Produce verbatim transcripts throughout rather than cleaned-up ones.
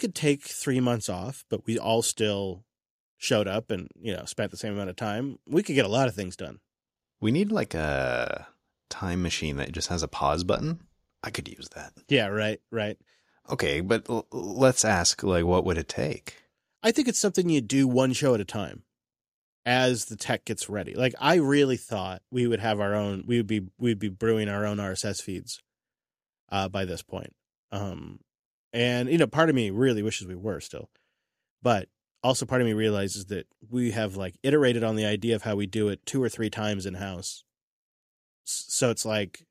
could take three months off, but we all still showed up and, you know, spent the same amount of time, we could get a lot of things done. We need like a time machine that just has a pause button. I could use that. Yeah, right, right. Okay, but l- let's ask, like, what would it take? I think it's something you do one show at a time as the tech gets ready. Like, I really thought we would have our own, we would be, we'd be brewing our own R S S feeds uh, by this point. Um, and, you know, part of me really wishes we were still, but also part of me realizes that we have like iterated on the idea of how we do it two or three times in house. So it's like,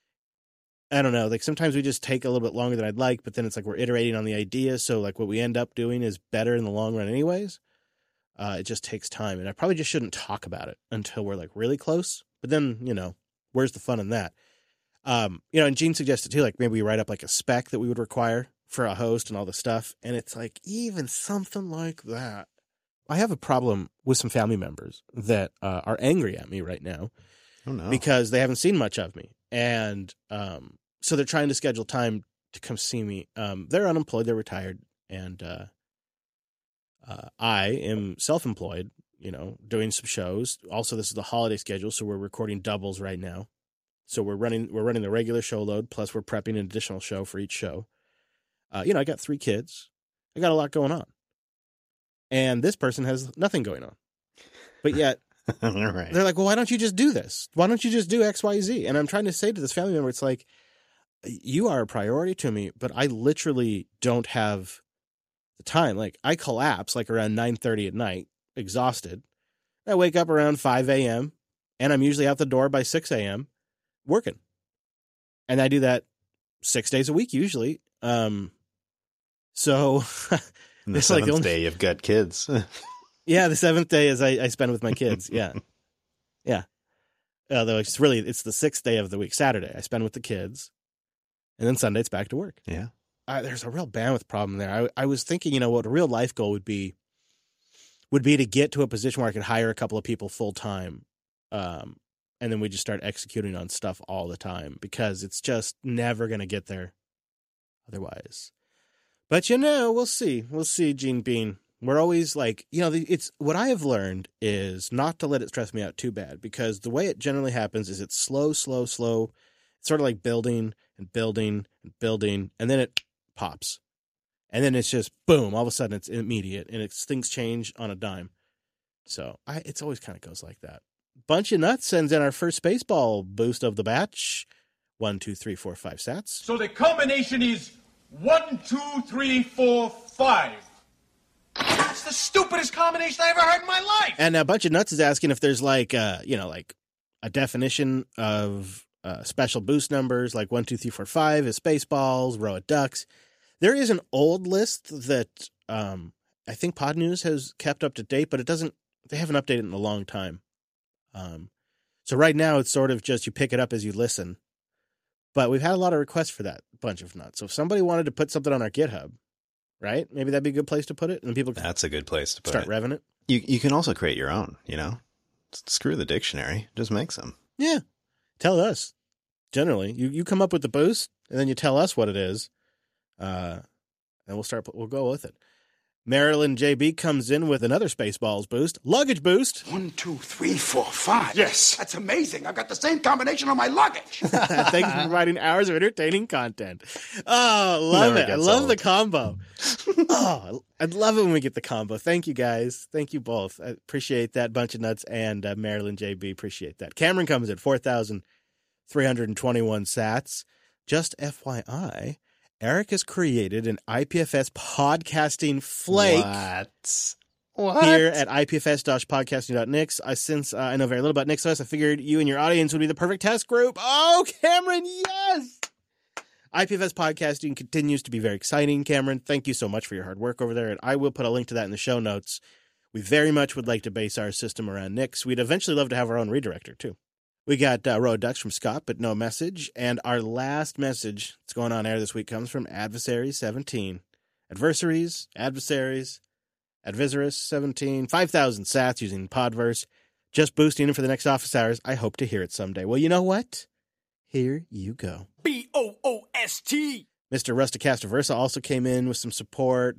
I don't know, like sometimes we just take a little bit longer than I'd like, but then it's like we're iterating on the idea. So like what we end up doing is better in the long run anyways. Uh, it just takes time. And I probably just shouldn't talk about it until we're like really close. But then, you know, where's the fun in that? Um, you know, and Gene suggested too, like maybe we write up like a spec that we would require for a host and all the stuff. And it's like, even something like that. I have a problem with some family members that uh, are angry at me right now. Oh, no. Because they haven't seen much of me. And um, so they're trying to schedule time to come see me. Um, they're unemployed. They're retired. And uh, uh, I am self-employed, you know, doing some shows. Also, this is the holiday schedule, so we're recording doubles right now. So we're running we're running the regular show load, plus we're prepping an additional show for each show. Uh, you know, I got three kids. I got a lot going on. And this person has nothing going on. But yet... Right. They're like, well, why don't you just do this? Why don't you just do X, Y, Z? And I'm trying to say to this family member, it's like, you are a priority to me, but I literally don't have the time. Like, I collapse like around nine thirty at night, exhausted. I wake up around five a.m., and I'm usually out the door by six a.m. working. And I do that six days a week usually. Um, so... And the it's like seventh the only... day, you've got kids. Yeah, the seventh day is I, I spend with my kids. Yeah. Yeah. Although it's really, it's the sixth day of the week, Saturday. I spend with the kids. And then Sunday, it's back to work. Yeah. Uh, there's a real bandwidth problem there. I, I was thinking, you know, what a real life goal would be, would be to get to a position where I could hire a couple of people full time. Um, and then we just start executing on stuff all the time because it's just never going to get there otherwise. But, you know, we'll see. We'll see, Gene Bean. We're always like, you know, it's what I have learned is not to let it stress me out too bad, because the way it generally happens is it's slow, slow, slow. It's sort of like building and building and building, and then it pops. And then it's just boom, all of a sudden it's immediate, and it's things change on a dime. So I, it's always kind of goes like that. Bunch of Nuts sends in our first Spaceball boost of the batch. One, two, three, four, five sats. So the combination is one, two, three, four, five. That's the stupidest combination I ever heard in my life. And a Bunch of Nuts is asking if there's like, uh, you know, like a definition of uh, special boost numbers, like one, two, three, four, five is Spaceballs, row of ducks. There is an old list that um, I think Pod News has kept up to date, but it doesn't. They haven't updated it in a long time. Um, so right now it's sort of just you pick it up as you listen. But we've had a lot of requests for that Bunch of Nuts. So if somebody wanted to put something on our GitHub, right? Maybe that'd be a good place to put it, and people can That's a good place to put start it. revving it. You you can also create your own, you know? Screw the dictionary. Just make some. Yeah. Tell us. Generally, you, you come up with the boost, and then you tell us what it is, uh, and we'll start. We'll go with it. Marilyn J B comes in with another Spaceballs boost, luggage boost. One, two, three, four, five. Yes. That's amazing. I've got the same combination on my luggage. Thanks for providing hours of entertaining content. Oh, love Never it. I gets love old. the combo. Oh, I'd love it when we get the combo. Thank you, guys. Thank you both. I appreciate that. Bunch of Nuts and uh, Marilyn J B. Appreciate that. Cameron comes at four thousand three hundred twenty-one sats. Just F Y I, Eric has created an I P F S podcasting flake. What? What? Here at I P F S podcasting dot nix. I, since uh, I know very little about Nixos, I figured you and your audience would be the perfect test group. Oh, Cameron, yes! I P F S podcasting continues to be very exciting, Cameron. Thank you so much for your hard work over there, and I will put a link to that in the show notes. We very much would like to base our system around Nix. We'd eventually love to have our own redirector, too. We got uh, Road Ducks from Scott, but no message. And our last message that's going on air this week comes from Adversary seventeen. Adversaries, Adversaries, Advisorous seventeen, five thousand sats using Podverse. Just boosting it for the next office hours. I hope to hear it someday. Well, you know what? Here you go. B O O S T. Mister Rusticastaversa also came in with some support.